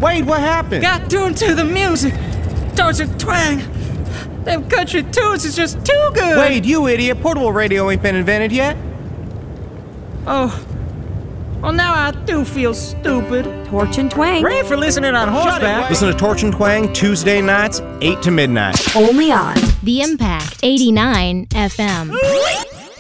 Wade, what happened? Got tuned to the music. Torch and twang. Them country tunes is just too good. Wade, you idiot. Portable radio ain't been invented yet. Oh. Well, now I do feel stupid. Torch and Twang. Great for listening on horseback. Listen to Torch and Twang Tuesday nights, 8 to midnight. Only on The Impact 89 FM.